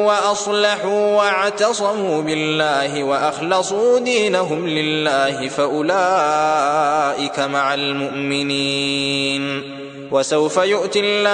وأصلحوا واعتصموا بالله وأخلصوا دينهم لله فأولئك مع المؤمنين. وسوف يؤتي الله